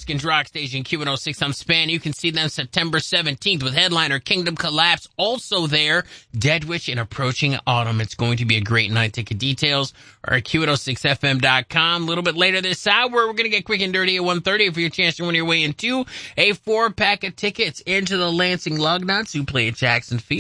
Michigan's rock station, Q106. I'm Span. You can see them September 17th with headliner Kingdom Collapse also there. Dead Witch and Approaching Autumn. It's going to be a great night. Ticket details are at Q106FM.com. A little bit later this hour, we're going to get quick and dirty at 1:30 for your chance to win your way into a 4-pack of tickets into the Lansing Lugnuts who play at Jackson Field.